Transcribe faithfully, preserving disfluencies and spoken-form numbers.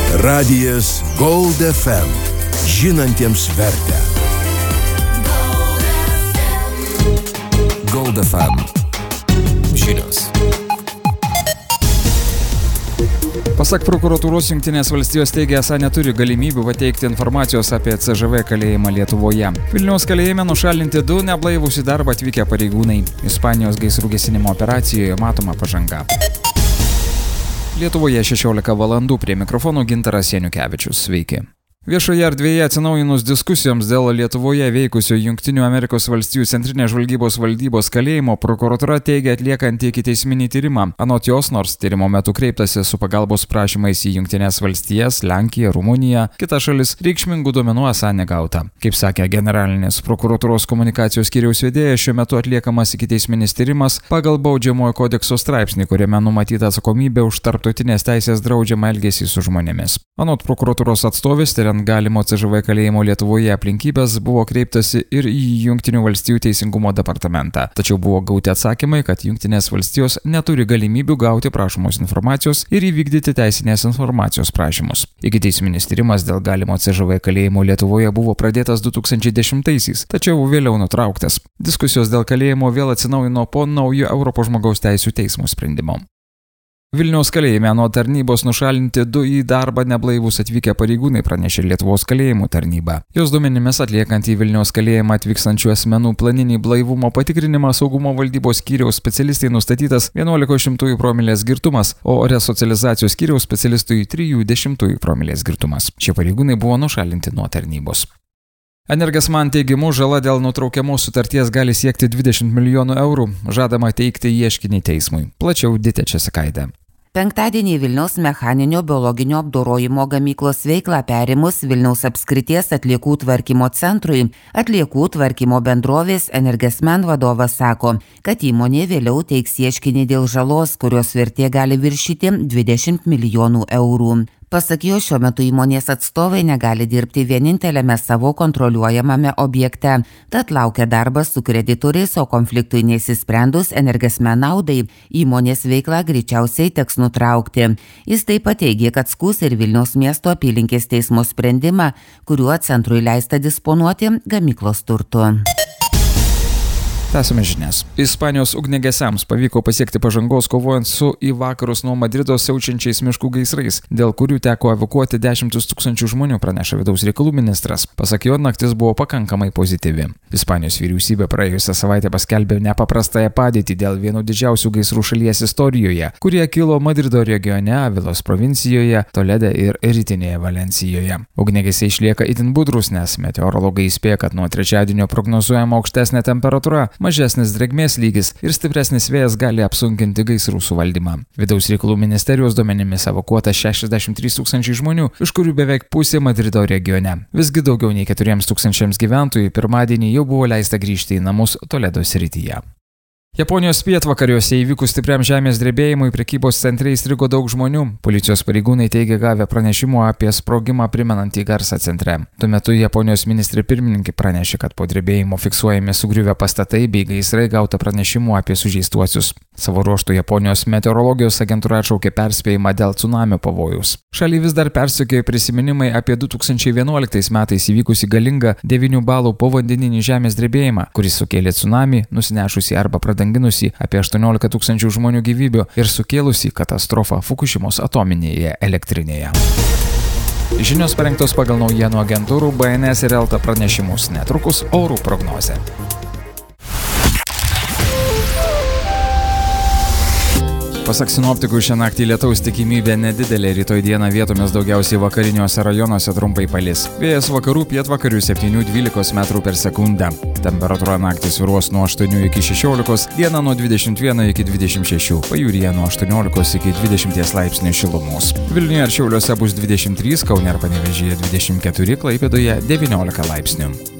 Radijas Gold F M. Žinantiems vertę. Gold F M. Žinios. Pasak prokuratūros, Jungtinės valstijos teigia, esą neturi galimybių pateikti informacijos apie C Ž V kalėjimą Lietuvoje. Vilniaus kalėjime nušalinti du neblaivūs į darbą atvykę pareigūnai. Ispanijos gaisrų gesinimo operacijoje matoma pažanga. Lietuvoje šešiolika valandų, prie mikrofono Gintaras Janukevičius. Sveiki. Viešoje erdvėje atsinaujinus diskusijoms dėl Lietuvoje veikusio Jungtinių Amerikos valstijų centrinės žvalgybos valdybos kalėjimo, prokuratūra teigia atliekanti ikiteisminį tyrimą. Anot jos, nors tyrimo metu kreiptasi su pagalbos prašymais į Jungtinės valstijas, Lenkiją, Rumuniją, kitas šalis, reikšmingų duomenų esą negauta. Kaip sakė generalinės prokuratūros komunikacijos skyriaus vedėja, šiuo metu atliekamas ikiteisminis tyrimas pagal baudžiamojo kodekso straipsnį, kuriame numatyta atsakomybė už tarptautinės teisės draudžiamą elgesį su žmonėmis. Anot prokuratūros atstovės, tiriant galimo C Ž V kalėjimo Lietuvoje aplinkybės, buvo kreiptasi ir į Jungtinių valstijų teisingumo departamentą. Tačiau buvo gauti atsakymai, kad Jungtinės valstijos neturi galimybių gauti prašomos informacijos ir įvykdyti teisinės informacijos prašymus. Ikiteisminis tyrimas dėl galimo C Ž V kalėjimo Lietuvoje buvo pradėtas du tūkstančiai dešimtaisiais, tačiau vėliau nutrauktas. Diskusijos dėl kalėjimo vėl atsinaujino po naujo Europos žmogaus teisių teismo sprendimo. Vilniaus kalėjime nuo tarnybos nušalinti du į darbą neblaivūs atvykę pareigūnai, pranešė Lietuvos kalėjimų tarnyba. Jos duomenimis, atliekant į Vilniaus kalėjimą atvykstančių asmenų planinį blaivumo patikrinimą, saugumo valdybos skyriaus specialistai nustatytas vienuolikos šimtųjų promilės girtumas, o resocializacijos skyriaus specialistui trijų dešimtųjų promilės girtumas. Šie pareigūnai buvo nušalinti nuo tarnybos. Energesman teigimu, žala dėl nutraukiamos sutarties gali siekti dvidešimt milijonų eurų, žadama teikti ieškinį teismui. Plačiau Ditė Česakaitė. Penktadienį Vilniaus mechaninio biologinio apdorojimo gamyklos veiklą perimus Vilniaus apskrities atliekų tvarkymo centrui, atliekų tvarkymo bendrovės Energesman vadovas sako, kad įmonė vėliau teiks ieškinį dėl žalos, kurios vertė gali viršyti dvidešimt milijonų eurų. Pasak jo, šiuo metu įmonės atstovai negali dirbti vieninteliame savo kontroliuojamame objekte, tad laukia darbas su kreditoriais, o konfliktui neįsisprendus Energesman naudai įmonės veiklą greičiausiai teks nutraukti. Jis taip pat teigė, kad skųs ir Vilniaus miesto apylinkės teismo sprendimą, kuriuo centrui leista disponuoti gamyklos turtu. Tęsime žinias. Ispanijos ugniagesiams pavyko pasiekti pažangos kovojant su į vakarus nuo Madrido siaučiančiais miškų gaisrais, dėl kurių teko evakuoti dešimtis tūkstančių žmonių, praneša vidaus reikalų ministras. Pasak jo, naktis buvo pakankamai pozityvi. Ispanijos vyriausybė praėjusią savaitę paskelbė nepaprastąją padėtį dėl vieno didžiausių gaisrų šalies istorijoje, kurie kilo Madrido regione, Avilos provincijoje, Tolede ir rytinėje Valencijoje. Ugniagesiai išlieka itin budrus, nes meteorologai įspėja, kad nuo trečiadienio prognozuojama aukštesnė temperatūra, mažesnis drėgmės lygis ir stipresnis vėjas gali apsunkinti gaisrų suvaldymą. Vidaus reikalų ministerijos duomenimis evakuota šešiasdešimt trys tūkstančiai žmonių, iš kurių beveik pusė Madrido regione. Visgi daugiau nei keturiems tūkstančiams gyventojų pirmadienį jau buvo leista grįžti į namus Toledo srityje. Japonijos pietvakariuose įvykus stipriam žemės drebėjimui prekybos centre įstrigo daug žmonių. Policijos pareigūnai teigia gavę pranešimų apie sprogimą primenantį garsą centre. Tuo metu Japonijos ministrė pirmininkė pranešė, kad po drebėjimo fiksuojami sugriuvę pastatai bei gaisrai, gauta pranešimų apie sužeistuosius. Savo ruožtu Japonijos meteorologijos agentūra atšaukė perspėjimą dėl cunamio pavojaus. Šalį vis dar persekioja prisiminimai apie du tūkstančiai vienuoliktais metais įvykusį galingą devynių balų povandeninį žemės drebėjimą, kuris sukėlė cunamį, nusinešusi arba pradanginusi apie aštuoniolika tūkstančių žmonių gyvybių ir sukėlusi katastrofą Fukušimos atominėje elektrinėje. Žinios parengtos pagal naujienų agentūrų B N S ir Elta pranešimus. Netrukus orų prognozė. Pasak sinoptikų, šią naktį lietaus tikimybė nedidelė, rytoj dieną vietomis daugiausiai vakariniuose rajonuose trumpai palis. Vėjas vakarų pietvakarių septynių dvylikos metrų per sekundę. Temperatūra naktį svyruos nuo aštuonių iki šešiolikos, dieną nuo dvidešimt vieno iki dvidešimt šešių, pajūryje nuo aštuoniolikos iki dvidešimties laipsnių šilumos. Vilniuje ir Šiauliuose bus dvidešimt trys, Kaune ir Panevėžyje dvidešimt keturi, Klaipėdoje devyniolika laipsnių.